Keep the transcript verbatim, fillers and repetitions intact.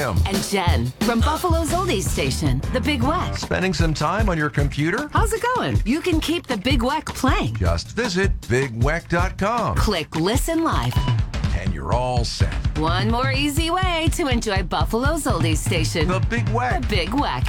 And Jen from Buffalo's Oldies Station, The Big Weck. Spending some time on your computer? How's it going? You can keep The Big Weck playing. Just visit big weck dot com. Click Listen Live. And you're all set. One more easy way to enjoy Buffalo's Oldies Station. The Big Weck. The Big Weck.